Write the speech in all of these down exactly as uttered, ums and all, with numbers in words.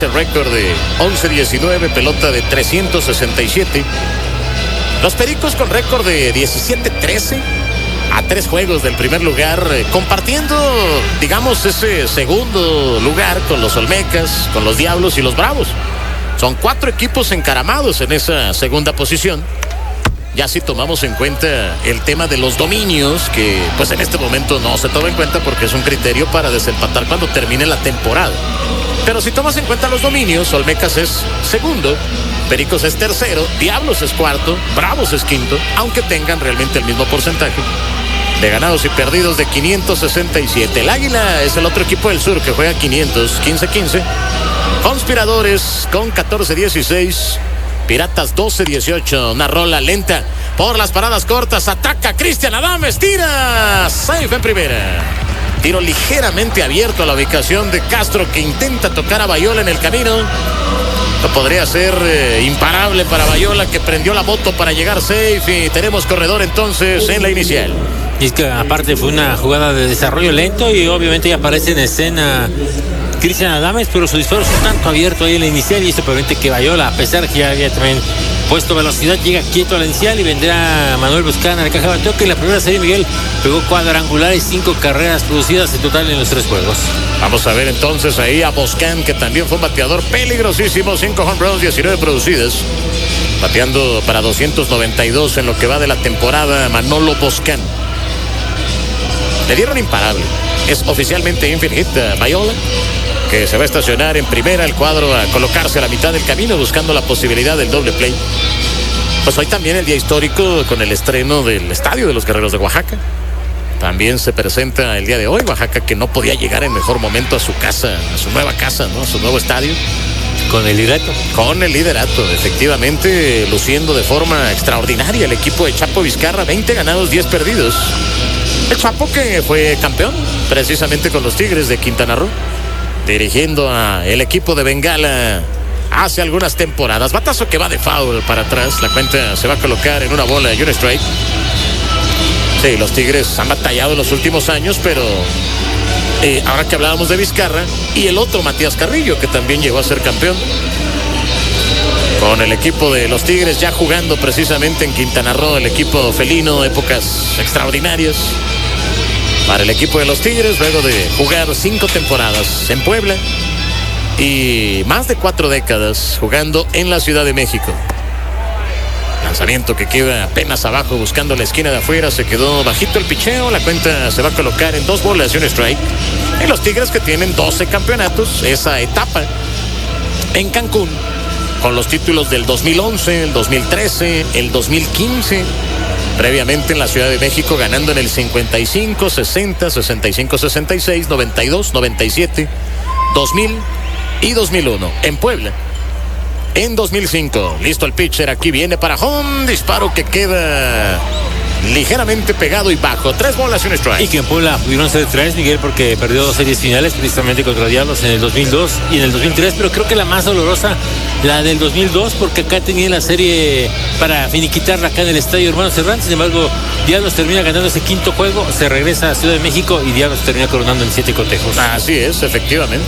El récord de once diecinueve, pelota de trescientos sesenta y siete. Los Pericos con récord de diecisiete trece, a tres juegos del primer lugar, eh, compartiendo, digamos, ese segundo lugar con los Olmecas, con los Diablos y los Bravos. Son cuatro equipos encaramados en esa segunda posición. Ya si tomamos en cuenta el tema de los dominios, que pues en este momento no se toma en cuenta porque es un criterio para desempatar cuando termine la temporada. Pero si tomas en cuenta los dominios, Olmecas es segundo, Pericos es tercero, Diablos es cuarto, Bravos es quinto, aunque tengan realmente el mismo porcentaje de ganados y perdidos de quinientos sesenta y siete. El Águila es el otro equipo del sur que juega quinientos, quince quince. Conspiradores con catorce dieciséis. Piratas doce dieciocho. Una rola lenta por las paradas cortas. Ataca Cristian Adames. Tira. Safe en primera. Tiro ligeramente abierto a la ubicación de Castro, que intenta tocar a Bayola en el camino. No podría ser eh, imparable para Bayola, que prendió la moto para llegar safe. Y tenemos corredor entonces en la inicial. Y es que aparte fue una jugada de desarrollo lento y obviamente ya aparece en escena Cristian Adames, pero su disparo es un tanto abierto ahí en la inicial y eso permite que Bayola, a pesar que ya había también puesto velocidad, llega quieto a la inicial y vendrá Manuel Boscan a la caja de bateo, que en la primera serie Miguel pegó cuadrangular y cinco carreras producidas en total en los tres juegos. Vamos a ver entonces ahí a Boscan, que también fue un bateador peligrosísimo, cinco home runs, diecinueve producidas, bateando para doscientos noventa y dos en lo que va de la temporada. Manolo Boscan le dieron imparable. Es oficialmente infinite hit a Bayola, que se va a estacionar en primera, el cuadro a colocarse a la mitad del camino buscando la posibilidad del doble play. Pues hoy también el día histórico con el estreno del Estadio de los Guerreros de Oaxaca. También se presenta el día de hoy Oaxaca, que no podía llegar en mejor momento a su casa, a su nueva casa, ¿no? A su nuevo estadio. Con el liderato. Con el liderato, efectivamente, luciendo de forma extraordinaria el equipo de Chapo Vizcarra, veinte ganados, diez perdidos. El Chapo, que fue campeón precisamente con los Tigres de Quintana Roo, dirigiendo a el equipo de Bengala hace algunas temporadas. Batazo que va de foul para atrás. La cuenta se va a colocar en una bola y un strike. Sí, los Tigres han batallado en los últimos años, pero eh, ahora que hablábamos de Vizcarra y el otro Matías Carrillo, que también llegó a ser campeón con el equipo de los Tigres, ya jugando precisamente en Quintana Roo, el equipo felino, épocas extraordinarias para el equipo de los Tigres, luego de jugar cinco temporadas en Puebla y más de cuatro décadas jugando en la Ciudad de México. Lanzamiento que queda apenas abajo buscando la esquina de afuera, se quedó bajito el picheo, la cuenta se va a colocar en dos bolas y un strike. Y los Tigres, que tienen doce campeonatos, esa etapa en Cancún, con los títulos del dos mil once, el dos mil trece, el dos mil quince, previamente en la Ciudad de México ganando en el cincuenta y cinco, sesenta, sesenta y cinco, sesenta y seis, noventa y dos, noventa y siete, dos mil y dos mil uno. En Puebla, en dos mil cinco, listo el pitcher, aquí viene para home, disparo que queda ligeramente pegado y bajo, tres bolas y un strike. Y que en Puebla pudieron ser tres, Miguel, porque perdió dos series finales precisamente contra Diablos en el dos mil dos y en el dos mil tres, pero creo que la más dolorosa, la del dos mil dos, porque acá tenía la serie para finiquitarla acá en el Estadio Hermano Serrán. Sin embargo, Diablos termina ganando ese quinto juego, se regresa a Ciudad de México y Diablos termina coronando en siete cotejos. Así es, efectivamente.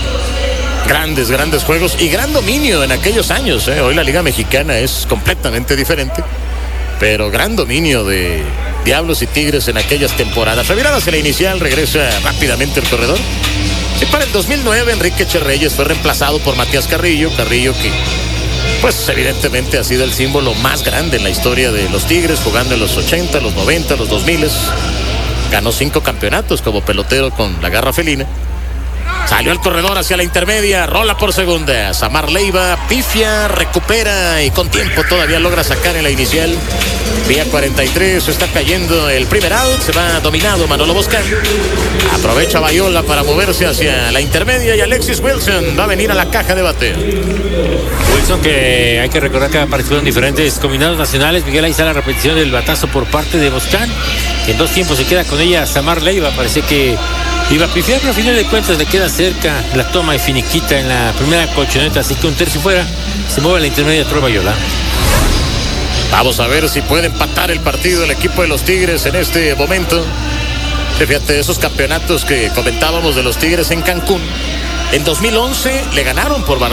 Grandes, grandes juegos y gran dominio en aquellos años, ¿eh? Hoy la Liga Mexicana es completamente diferente, pero gran dominio de Diablos y Tigres en aquellas temporadas. Revirada hacia la inicial, regresa rápidamente el corredor. Y para el dos mil nueve, Enrique Cherreyes fue reemplazado por Matías Carrillo. Carrillo, que pues evidentemente ha sido el símbolo más grande en la historia de los Tigres, jugando en los ochenta, los noventa, los dos mil. Ganó cinco campeonatos como pelotero con la garra felina. Salió el corredor hacia la intermedia, rola por segunda. Samar Leiva pifia, recupera y con tiempo todavía logra sacar en la inicial. Vía cuarenta y tres, está cayendo el primer out, se va dominado Manolo Boscan. Aprovecha Bayola para moverse hacia la intermedia y Alexis Wilson va a venir a la caja de bateo. Wilson, que hay que recordar que ha participado en diferentes combinados nacionales. Miguel, ahí está la repetición del batazo por parte de Boscan. En dos tiempos se queda con ella Samar Leiva, parece que iba a pifiar, pero a final de cuentas le queda cerca la toma y finiquita en la primera colchoneta, así que un tercio fuera, se mueve a la intermedia Troy Bayola. Vamos a ver si puede empatar el partido el equipo de los Tigres en este momento. Fíjate, esos campeonatos que comentábamos de los Tigres en Cancún, En dos mil once le ganaron por